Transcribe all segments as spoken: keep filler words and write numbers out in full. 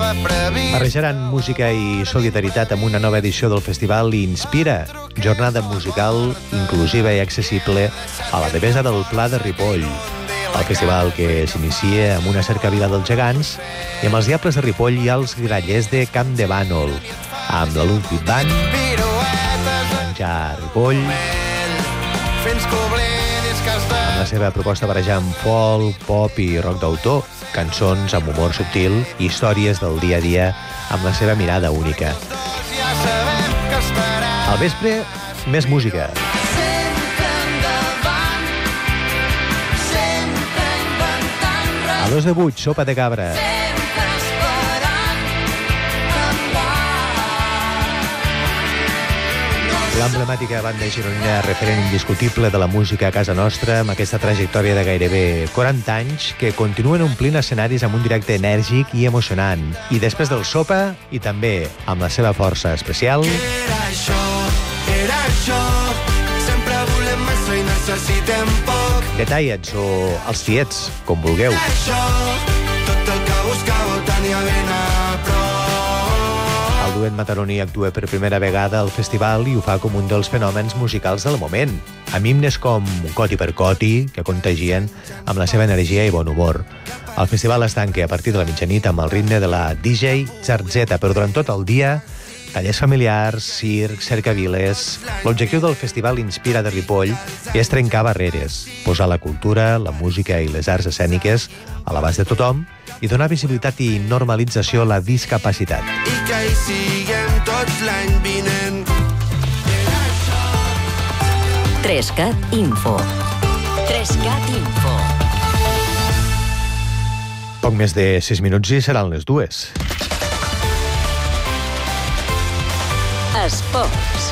Barrejaran música i solidaritat amb una nova edició del festival Inspira, jornada musical inclusiva i accessible a la Devesa del Pla de Ripoll. El festival que s'inicia amb una cercavila dels gegants i amb els Diables de Ripoll i els Grallers de Camp de Bànol, amb la Ludwig Band, menjar Ripoll, amb la seva proposta barrejant folk, pop i rock d'autor, cançons amb humor subtil i històries del dia a dia amb la seva mirada única. Al vespre, més música. A dos de vuit, sopa de cabra. L'emblemàtica banda gironina, referent indiscutible de la música a casa nostra, amb aquesta trajectòria de gairebé quaranta anys, que continuen omplint escenaris amb un directe enèrgic i emocionant. I després del sopa, i també amb la seva força especial... Era això, era això, sempre volem massa i necessitem poc. Detallets o els tiets, com vulgueu. Era això, tot el que buscàveu tenia ben a prop. El duet mataroní actua per primera vegada al festival i ho fa com un dels fenòmens musicals del moment, amb himnes com Coti per Coti, que contagien amb la seva energia i bon humor. El festival es tanca a partir de la mitjanit amb el ritme de la D J Zarzeta, però durant tot el dia, tallers familiars, circ, cercaviles... L'objectiu del festival Inspira de Ripoll és trencar barreres, posar la cultura, la música i les arts escèniques a l'abast de tothom i donar visibilitat i normalització a la discapacitat. I que hi siguem tots l'any vinent. Trescat Info. Trescat Info. Poc més de sis minuts i seran les dues. Esports.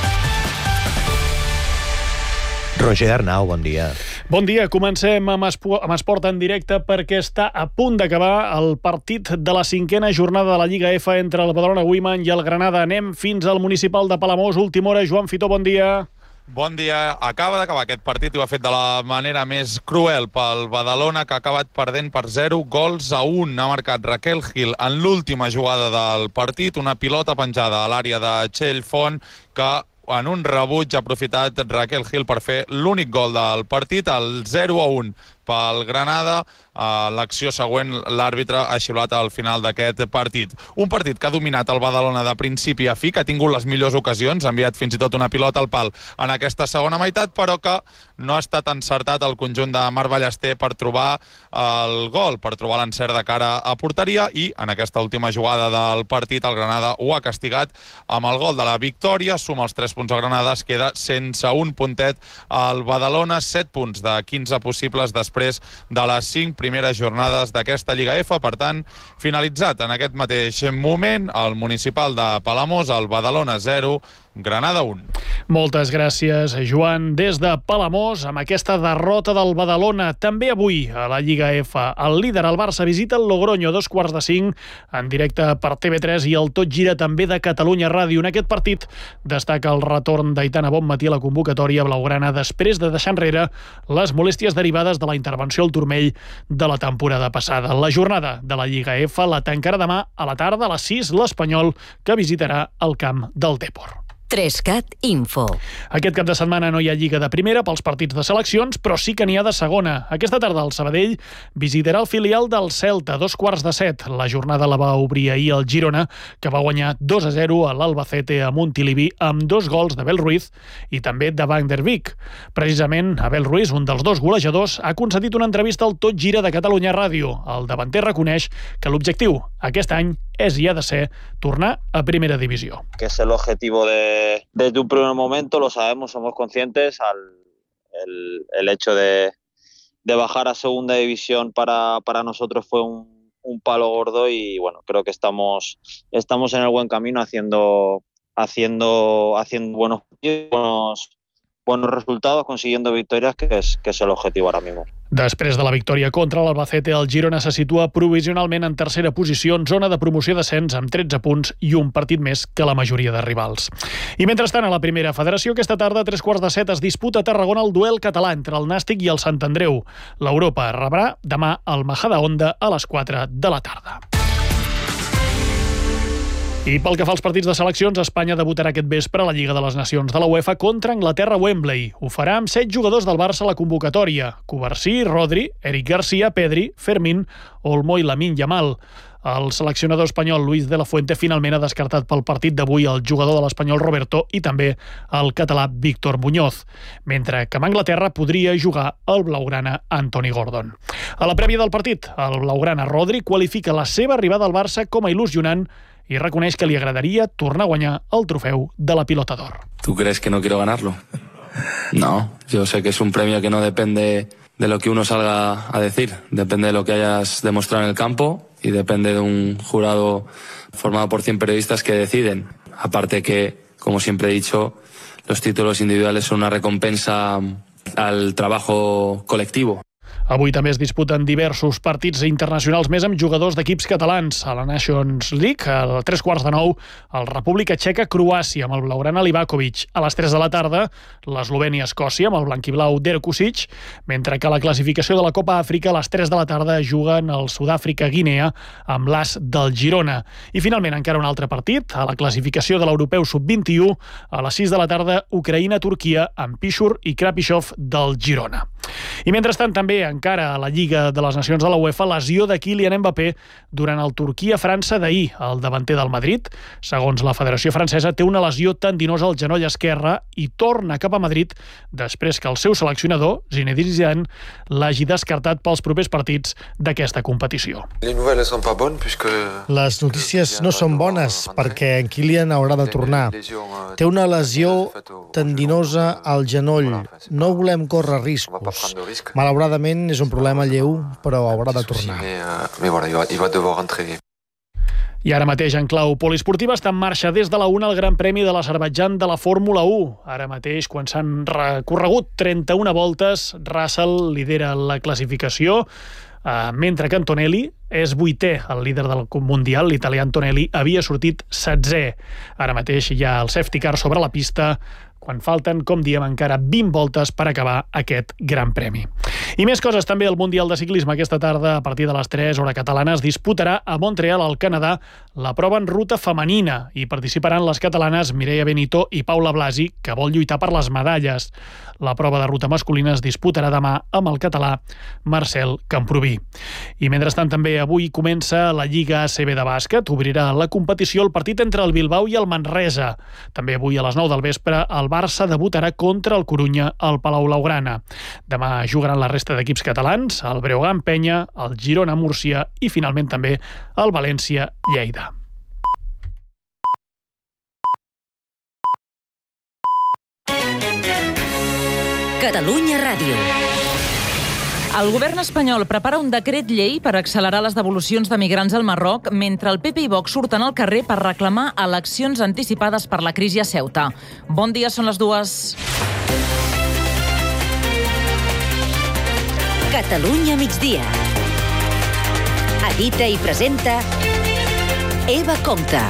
Roger Arnau, bon dia. Bon dia, comencem amb, espo amb esport en directe perquè està a punt d'acabar el partit de la cinquena jornada de la Lliga F entre el Badalona Women i el Granada. Anem fins al municipal de Palamós. Última hora, Joan Fitó, bon dia. Bon dia. Acaba d'acabar aquest partit i ho ha fet de la manera més cruel pel Badalona, que ha acabat perdent per zero gols a un. Ha marcat Raquel Gil en l'última jugada del partit, una pilota penjada a l'àrea de Txell Font, que en un rebuig ha aprofitat Raquel Gil per fer l'únic gol del partit, el zero a un pel Granada. Uh, l'acció següent, l'àrbitre ha xiulat al final d'aquest partit. Un partit que ha dominat el Badalona de principi a fi, que ha tingut les millors ocasions, ha enviat fins i tot una pilota al pal en aquesta segona meitat, però que no ha estat encertat el conjunt de Marc Ballester per trobar el gol, per trobar l'encert de cara a porteria, i en aquesta última jugada del partit el Granada ho ha castigat amb el gol de la victòria. Suma els tres punts al Granada, es queda sense un puntet al Badalona, set punts de quinze possibles després de les cinc primeres jornades d'aquesta Lliga F. Per tant, finalitzat en aquest mateix moment el municipal de Palamós, el Badalona zero, Granada un. Moltes gràcies, Joan. Des de Palamós, amb aquesta derrota del Badalona, també avui a la Lliga F. El líder, el Barça, visita el Logroño a dos quarts de cinc, en directe per T V tres i el Tot Gira també de Catalunya Ràdio. En aquest partit destaca el retorn d'Aitana Bonmatí a la convocatòria blaugrana després de deixar enrere les molèsties derivades de la intervenció al turmell de la temporada passada. La jornada de la Lliga F la tancarà demà a la tarda a les sis l'Espanyol, que visitarà el camp del Depor. Trescat Info. Aquest cap de setmana no hi ha Lliga de Primera pels partits de seleccions, però sí que n'hi ha de Segona. Aquesta tarda el Sabadell visitarà el filial del Celta a dos quarts de set. La jornada la va obrir ahir el Girona, que va guanyar dos a zero a l'Albacete a Montilivi amb dos gols d'Abel Ruiz i també de Van der Beek. Precisament, Abel Ruiz, un dels dos golejadors, ha concedit una entrevista al Tot Gira de Catalunya Ràdio. El davanter reconeix que l'objectiu aquest any és i ha de ser tornar a Primera Divisió. Que es el objetivo de, desde un primer momento, lo sabemos, somos conscientes. Al, el, el hecho de, de bajar a Segunda División para, para nosotros fue un, un palo gordo y bueno, creo que estamos, estamos en el buen camino haciendo, haciendo, haciendo buenos, buenos, buenos resultados, consiguiendo victorias, que es, que es el objetivo ahora mismo. Després de la victòria contra l'Albacete, el Girona se situa provisionalment en tercera posició en zona de promoció d'ascens amb tretze punts i un partit més que la majoria de rivals. I mentrestant, a la primera federació, aquesta tarda a tres quarts de set es disputa a Tarragona el duel català entre el Nàstic i el Sant Andreu. L'Europa rebrà demà el Majadahonda a les quatre de la tarda. I pel que fa als partits de seleccions, Espanya debutarà aquest vespre a la Lliga de les Nacions de la UEFA contra Anglaterra a Wembley. Ho farà amb set jugadors del Barça a la convocatòria: Cubarsí, Rodri, Eric Garcia, Pedri, Fermín, Olmo i Lamine Yamal. El seleccionador espanyol Luis de la Fuente finalment ha descartat pel partit d'avui el jugador de l'Espanyol Roberto i també el català Víctor Muñoz, mentre que amb Anglaterra podria jugar el blaugrana Anthony Gordon. A la prèvia del partit, el blaugrana Rodri qualifica la seva arribada al Barça com a il·lusionant i reconeix que li agradaria tornar a guanyar el trofeu de la Pilota d'Or. ¿Tú crees que no quiero ganarlo? No, yo sé que es un premio que no depende de lo que uno salga a decir, depende de lo que hayas demostrado en el campo y depende de un jurado formado por cien periodistas que deciden. Aparte que, como siempre he dicho, los títulos individuales son una recompensa al trabajo colectivo. Avui també es disputen diversos partits internacionals més amb jugadors d'equips catalans. A la Nations League, a tres quarts de nou, el República Txeca-Croàcia amb el blaugrana Livakovic. A les tres de la tarda, l'Eslovènia-Escòcia amb el blanquiblau Derkusic, mentre que a la classificació de la Copa Àfrica a les tres de la tarda juguen el Sud-àfrica-Guinea amb l'as del Girona. I finalment encara un altre partit, a la classificació de l'Europeu sub vint-i-u, a les sis de la tarda, Ucraïna-Turquia amb Piszur i Krapishov del Girona. I mentrestant també encara a la Lliga de les Nacions de la UEFA, lesió de Kylian Mbappé durant el Turquia-França d'ahir. El davanter del Madrid, segons la Federació Francesa, té una lesió tendinosa al genoll esquerre i torna cap a Madrid després que el seu seleccionador, Zinedine Zidane, l'hagi descartat pels propers partits d'aquesta competició. Les notícies no són bones perquè en Kylian haurà de tornar. Té una lesió tendinosa al genoll. No volem córrer riscos. Malauradament és un problema lleu, però haurà de tornar. I ara mateix, en clau poliesportiva, està en marxa des de la una el Gran Premi de l'Azerbaidjan de la Fórmula u. Ara mateix, quan s'han recorregut trenta-una voltes, Russell lidera la classificació, mentre que Antonelli és vuitè, el líder del Mundial. L'italià Antonelli havia sortit setzè. Ara mateix hi ha el safety car sobre la pista, quan falten, com diem, encara vint voltes per acabar aquest Gran Premi. I més coses també. El Mundial de Ciclisme aquesta tarda, a partir de les tres, hora catalana, es disputarà a Montreal, al Canadà, la prova en ruta femenina. Hi participaran les catalanes Mireia Benito i Paula Blasi, que vol lluitar per les medalles. La prova de ruta masculina es disputarà demà amb el català Marcel Camproví. I mentrestant també avui comença la Lliga A C B de bàsquet. Obrirà la competició el partit entre el Bilbao i el Manresa. També avui a les nou del vespre el Barça debutarà contra el Corunya al Palau Blaugrana. Demà jugaran la resta d'equips catalans, el Breogán Penya, el Girona Múrcia i finalment també el València Lleida. Catalunya Ràdio. El govern espanyol prepara un decret llei per accelerar les devolucions de migrants al Marroc, mentre el P P i Vox surten al carrer per reclamar eleccions anticipades per la crisi a Ceuta. Bon dia, són les dues. Catalunya migdia. Edita i presenta Eva Compte.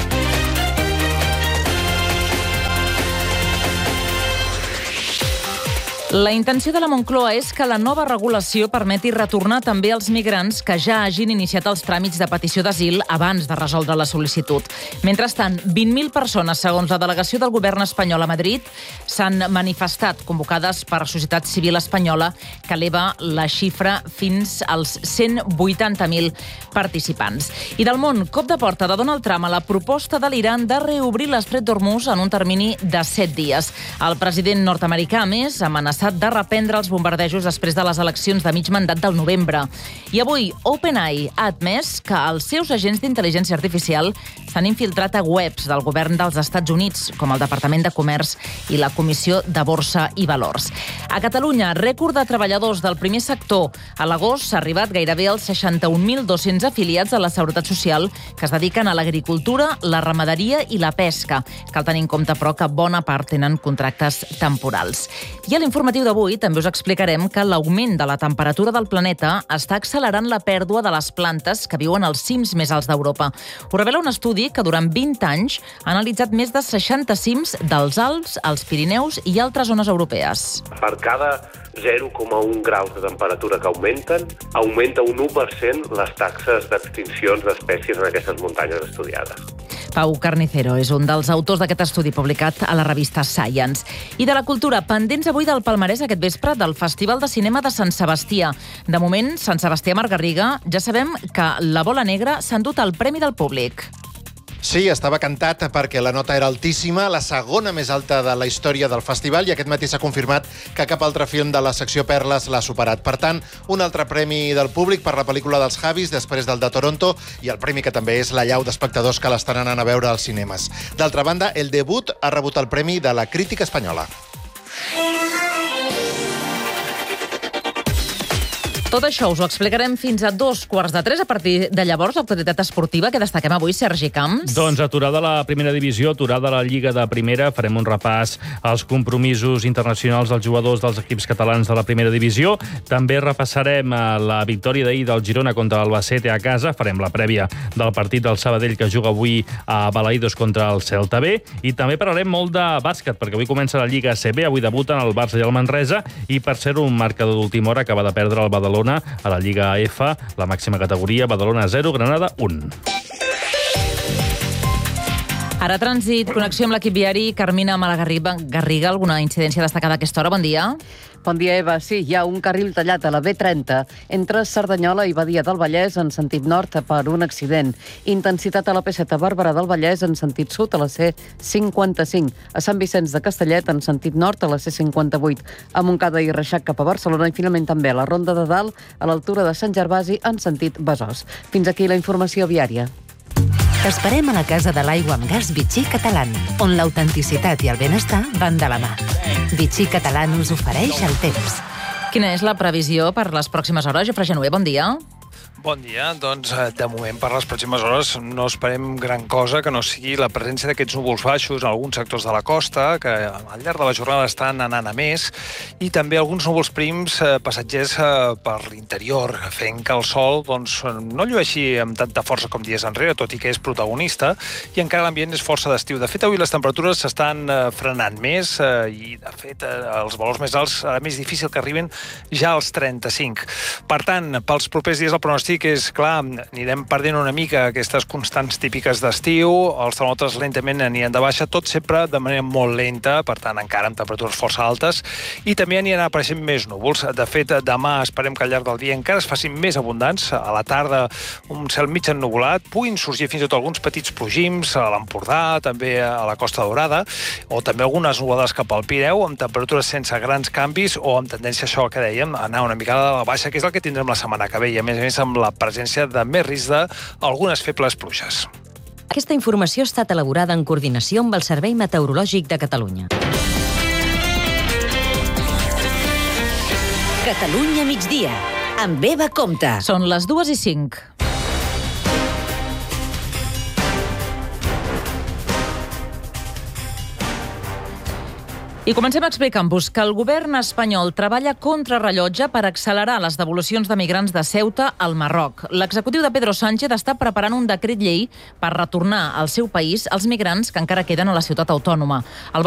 La intenció de la Moncloa és que la nova regulació permeti retornar també els migrants que ja hagin iniciat els tràmits de petició d'asil abans de resoldre la sol·licitud. Mentrestant, vint mil persones, segons la delegació del govern espanyol a Madrid, s'han manifestat, convocades per Societat Civil Espanyola, que eleva la xifra fins als cent vuitanta mil participants. I del món, cop de porta de Donald Trump a la proposta de l'Iran de reobrir l'Estret d'Hormuz en un termini de set dies. El president nord-americà, a més, ha amenaçat de reprendre els bombardejos després de les eleccions de mig mandat del novembre. I avui, OpenAI ha admès que els seus agents d'intel·ligència artificial s'han infiltrat a webs del govern dels Estats Units, com el Departament de Comerç i la Comissió de Borsa i Valors. A Catalunya, rècord de treballadors del primer sector. A l'agost s'ha arribat gairebé als seixanta-un mil dos-cents afiliats a la Seguretat Social que es dediquen a l'agricultura, la ramaderia i la pesca. Cal tenir en compte, però, que bona part tenen contractes temporals. I a l'informatiu d'avui també us explicarem que l'augment de la temperatura del planeta està accelerant la pèrdua de les plantes que viuen als cims més alts d'Europa. Ho revela un estudi que durant vint anys ha analitzat més de seixanta cims dels Alps, els Pirineus i altres zones europees. Per cada zero coma un graus de temperatura que augmenten, augmenta un u per cent les taxes d'extincions d'espècies en aquestes muntanyes estudiades. Pau Carnicero és un dels autors d'aquest estudi publicat a la revista Science. I de la cultura, pendents avui del palmarès aquest vespre del Festival de Cinema de Sant Sebastià. De moment, Sant Sebastià Margarriga, ja sabem que La Bola Negra s'ha endut el Premi del Públic. Sí, estava cantat perquè la nota era altíssima, la segona més alta de la història del festival, i aquest matí s'ha confirmat que cap altre film de la secció Perles l'ha superat. Per tant, un altre premi del públic per la pel·lícula dels Javis, després del de Toronto, i el premi que també és la llau d'espectadors que l'estan anant a veure als cinemes. D'altra banda, el debut ha rebut el premi de la crítica espanyola. Tot això us ho explicarem fins a dos quarts de tres. A partir de llavors, l'actualitat esportiva que destaquem avui, Sergi Camps. Doncs aturada la primera divisió, aturada la Lliga de Primera. Farem un repàs als compromisos internacionals dels jugadors dels equips catalans de la primera divisió. També repassarem la victòria d'ahir del Girona contra l'Albacete a casa. Farem la prèvia del partit del Sabadell que juga avui a Balaïdos contra el Celta B. I també parlarem molt de bàsquet, perquè avui comença la Lliga A C B. Avui debuten el Barça i el Manresa. I per ser un marcador d'última hora, acaba de perdre el Badalona a la Lliga F, la màxima categoria, Badalona zero, Granada un. Ara trànsit, connexió amb l'equip viari. Carmina Malagarriga, Garriga, alguna incidència destacada a aquesta hora? Bon dia. Bon dia, Eva. Sí, hi ha un carril tallat a la B trenta entre Cerdanyola i Badia del Vallès en sentit nord per un accident. Intensitat a la P set a Barberà del Vallès en sentit sud a la C cinquanta-cinc. A Sant Vicenç de Castellet en sentit nord a la C cinquanta-vuit. A Montcada i Reixac cap a Barcelona i finalment també a la Ronda de Dalt a l'altura de Sant Gervasi en sentit Besòs. Fins aquí la informació viària. T'esperem a la Casa de l'Aigua amb Gas Vichy Catalán, on l'autenticitat i el benestar van de la mà. Vichy Catalán us ofereix el temps. Quina és la previsió per les pròximes hores? Jofre Genuer, bon dia. Bon dia. Doncs, de moment, per les pròximes hores no esperem gran cosa que no sigui la presència d'aquests núvols baixos en alguns sectors de la costa, que al llarg de la jornada estan anant a més, i també alguns núvols prims eh, passatgers eh, per l'interior, fent que el sol doncs, no llueixi amb tanta força com dies enrere, tot i que és protagonista, i encara l'ambient és força d'estiu. De fet, avui les temperatures s'estan eh, frenant més, eh, i, de fet, eh, els valors més alts serà més difícil que arriben ja als trenta-cinc. Per tant, pels propers dies el pronòstic que és clar, anirem perdent una mica aquestes constants típiques d'estiu, els termòmetres lentament aniran de baixa, tot sempre de manera molt lenta, per tant encara amb temperatures força altes, i també aniran apareixent més núvols. De fet, demà esperem que al llarg del dia encara es facin més abundants, a la tarda un cel mig ennuvolat, puguin sorgir fins i tot alguns petits plogims a l'Empordà, també a la Costa Daurada, o també algunes nuvolades cap al Pireu, amb temperatures sense grans canvis o amb tendència a això que dèiem, anar una mica a la baixa, que és el que tindrem la setmana que ve, i a més a més amb la presència de més risc d'algunes febles pluges. Aquesta informació ha estat elaborada en coordinació amb el Servei Meteorològic de Catalunya. Catalunya migdia, amb Eva Comte. Són les dues i cinc. I comencem explicant-vos que el govern espanyol treballa contra rellotge per accelerar les devolucions de migrants de Ceuta al Marroc. L'executiu de Pedro Sánchez està preparant un decret llei per retornar al seu país els migrants que encara queden a la ciutat autònoma. El